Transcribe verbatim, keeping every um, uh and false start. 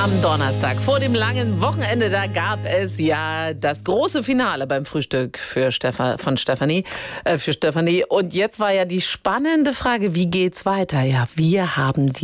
Am Donnerstag vor dem langen Wochenende, da gab es ja das große Finale beim Frühstück für Stefa, von Stefanie, äh, für Stefanie. Und jetzt war ja die spannende Frage, wie geht's weiter? Ja, wir haben die